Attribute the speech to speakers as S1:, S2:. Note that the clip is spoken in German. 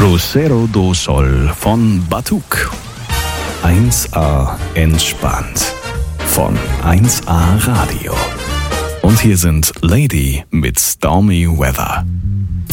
S1: Crucero do Sol von Batuk. 1A entspannt von 1A Radio. Und hier sind Lady mit Stormy Weather.